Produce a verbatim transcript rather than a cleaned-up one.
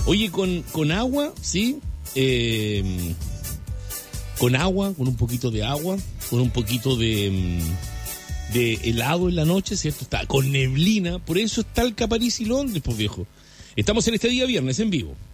Oye, con, con agua, ¿sí? Eh, con agua, con un poquito de agua, con un poquito de, de helado en la noche, ¿cierto? Está con neblina, por eso está el Caparici Londres, pues viejo. Estamos en este día viernes en vivo.